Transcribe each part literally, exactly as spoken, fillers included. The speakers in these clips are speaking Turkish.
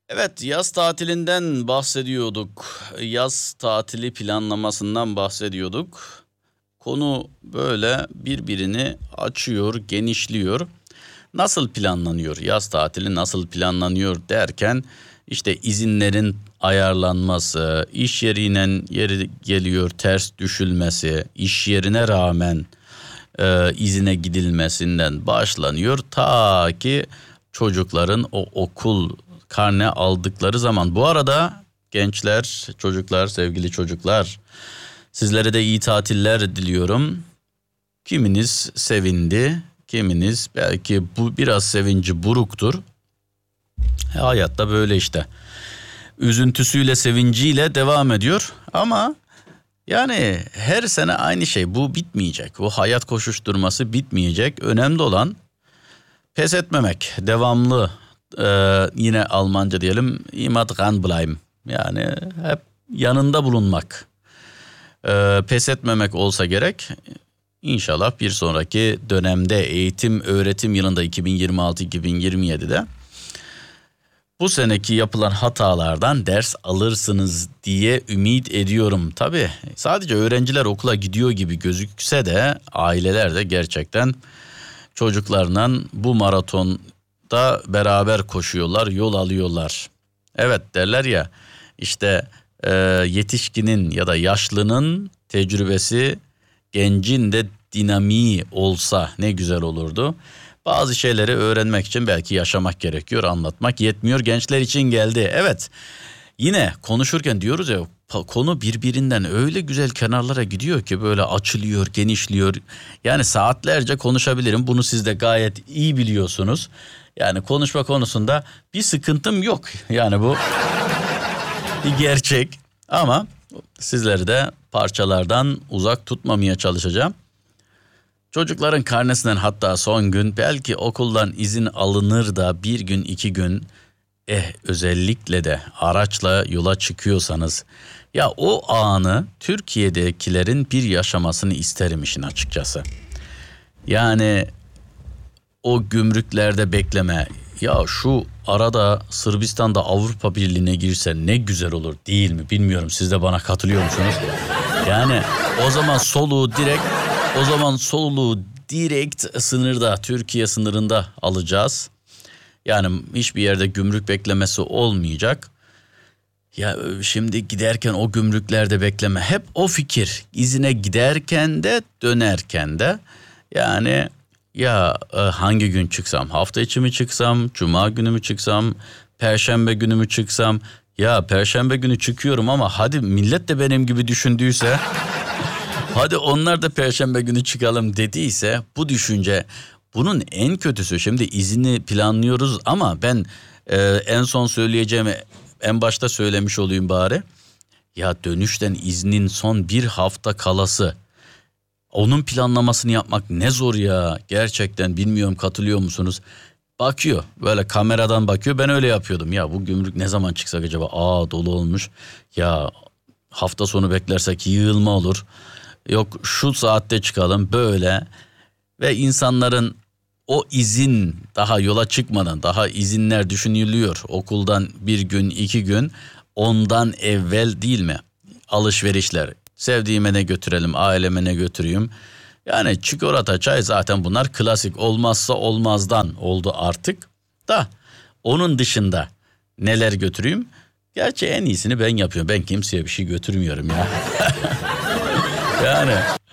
Evet, yaz tatilinden bahsediyorduk. Yaz tatili planlamasından bahsediyorduk. Konu böyle birbirini açıyor, genişliyor. Nasıl planlanıyor? Yaz tatili nasıl planlanıyor derken işte izinlerin ayarlanması, iş yerine yeri geliyor ters düşülmesi, iş yerine rağmen e, izine gidilmesinden başlanıyor ta ki çocukların o okul karne aldıkları zaman. Bu arada gençler, çocuklar, sevgili çocuklar, sizlere de iyi tatiller diliyorum. Kiminiz sevindi, kiminiz belki bu biraz sevinci buruktur. E, hayatta böyle işte. Üzüntüsüyle, sevinciyle devam ediyor ama yani her sene aynı şey, bu bitmeyecek. Bu hayat koşuşturması bitmeyecek. Önemli olan pes etmemek, devamlı e, yine Almanca diyelim, immer dranbleiben. Yani hep yanında bulunmak, e, pes etmemek olsa gerek. İnşallah bir sonraki dönemde eğitim öğretim yılında iki bin yirmi altı iki bin yirmi yedi'de bu seneki yapılan hatalardan ders alırsınız diye ümit ediyorum. Tabii sadece öğrenciler okula gidiyor gibi gözükse de aileler de gerçekten çocuklarla bu maratonda beraber koşuyorlar, yol alıyorlar. Evet, derler ya işte e, yetişkinin ya da yaşlının tecrübesi, gencin de dinamiği olsa ne güzel olurdu. Bazı şeyleri öğrenmek için belki yaşamak gerekiyor, anlatmak yetmiyor. Gençler için geldi. Evet, yine konuşurken diyoruz ya, konu birbirinden öyle güzel kenarlara gidiyor ki böyle açılıyor, genişliyor. Yani saatlerce konuşabilirim. Bunu siz de gayet iyi biliyorsunuz. Yani konuşma konusunda bir sıkıntım yok. Yani bu bir gerçek. Ama sizleri de parçalardan uzak tutmamaya çalışacağım. Çocukların karnesinden hatta son gün belki okuldan izin alınır da bir gün iki gün eh özellikle de araçla yola çıkıyorsanız ya o anı Türkiye'dekilerin bir yaşamasını isterim işin açıkçası. Yani o gümrüklerde bekleme, ya şu arada Sırbistan'da Avrupa Birliği'ne girse ne güzel olur değil mi, bilmiyorum, siz de bana katılıyor musunuz? Yani o zaman soluğu direkt o zaman soluğu direkt sınırda, Türkiye sınırında alacağız. Yani hiçbir yerde gümrük beklemesi olmayacak. Ya şimdi giderken o gümrüklerde bekleme, hep o fikir. İzine giderken de dönerken de yani ya hangi gün çıksam, hafta içi mi çıksam, cuma günü mü çıksam, perşembe günü mü çıksam, ya perşembe günü çıkıyorum ama hadi millet de benim gibi düşündüyse, hadi onlar da perşembe günü çıkalım dediyse, bu düşünce. Bunun en kötüsü, şimdi izini planlıyoruz ama ben e, en son söyleyeceğimi en başta söylemiş olayım bari. Ya dönüşten iznin son bir hafta kalası, onun planlamasını yapmak ne zor ya, gerçekten bilmiyorum, katılıyor musunuz? Bakıyor böyle, kameradan bakıyor, ben öyle yapıyordum. Ya bu gümrük ne zaman çıksak acaba, aa dolu olmuş, ya hafta sonu beklersek yığılma olur, yok şu saatte çıkalım böyle. Ve insanların o izin, daha yola çıkmadan, daha izinler düşünülüyor. Okuldan bir gün, iki gün, ondan evvel değil mi? Alışverişler, sevdiğime ne götürelim, aileme ne götüreyim. Yani çikolata, çay, zaten bunlar klasik, olmazsa olmazdan oldu artık. Da onun dışında neler götüreyim? Gerçi en iyisini ben yapıyorum. Ben kimseye bir şey götürmüyorum ya. Yani...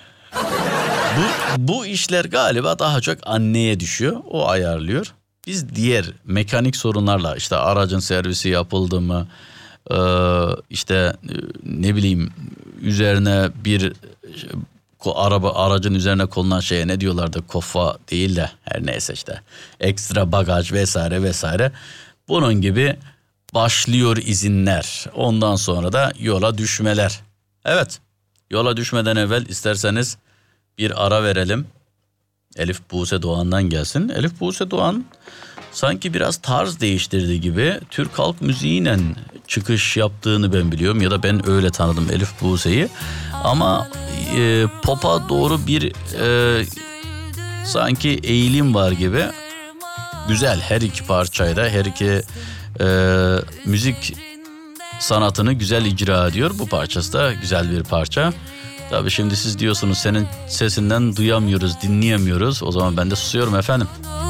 Bu, bu işler galiba daha çok anneye düşüyor. O ayarlıyor. Biz diğer mekanik sorunlarla, işte aracın servisi yapıldı mı, e, işte ne bileyim üzerine bir araba aracın üzerine konulan şeye ne diyorlardı, kofa değil de her neyse işte ekstra bagaj vesaire vesaire. Bunun gibi başlıyor izinler. Ondan sonra da yola düşmeler. Evet, yola düşmeden evvel isterseniz bir ara verelim. Elif Buse Doğan'dan gelsin. Elif Buse Doğan sanki biraz tarz değiştirdi gibi. Türk halk müziğiyle çıkış yaptığını ben biliyorum, ya da ben öyle tanıdım Elif Buse'yi. Ama e, pop'a doğru bir e, sanki eğilim var gibi. güzel, her iki parçayı da, her iki e, müzik sanatını güzel icra ediyor. Bu parçası da güzel bir parça. Tabii şimdi siz diyorsunuz senin sesinden duyamıyoruz, dinleyemiyoruz. O zaman ben de susuyorum efendim.